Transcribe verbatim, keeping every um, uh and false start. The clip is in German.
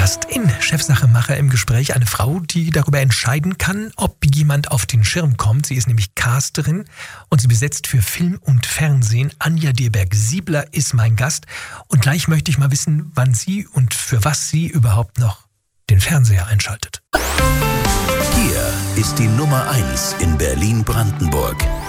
Gast in Chefsache-Macher im Gespräch. Eine Frau, die darüber entscheiden kann, ob jemand auf den Schirm kommt. Sie ist nämlich Casterin und sie besetzt für Film und Fernsehen. Anja Dierberg-Siebler ist mein Gast. Und gleich möchte ich mal wissen, wann sie und für was sie überhaupt noch den Fernseher einschaltet. Hier ist die Nummer eins in Berlin-Brandenburg.